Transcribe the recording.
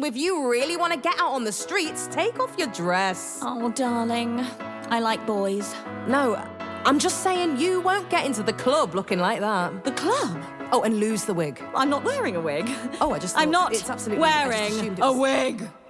if you really want to get out on the streets, take off your dress. Oh, darling. I like boys. No, I'm just saying you won't get into the club looking like that. The club? Oh, and lose the wig. I'm not wearing a wig. Oh, I just I'm thought not it's absolutely I just wearing assumed it a was- wig.